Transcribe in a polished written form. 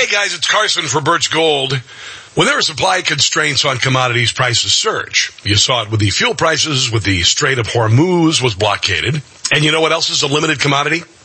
Hey guys, it's Carson for Birch Gold. When there are supply constraints on commodities, prices surge. You saw it with the fuel prices, with the Strait of Hormuz was blockaded. And you know what else is a limited commodity?